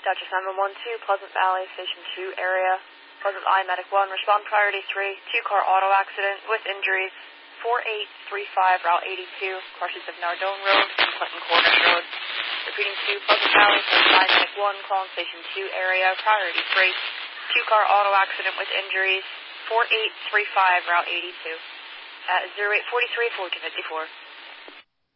Dutchess 912, Pleasant Valley, Station 2 area. Pleasant Valley Medic 1, respond priority 3, two-car auto accident with injuries, 4835 Route 82, car seats of Nardone Road and Clinton Cornish Road. Repeating to Pleasant Valley, Pleasant Valley Medic 1, calling Station 2 area, priority 3, two-car auto accident with injuries, 4835 Route 82. At 0843, 1454.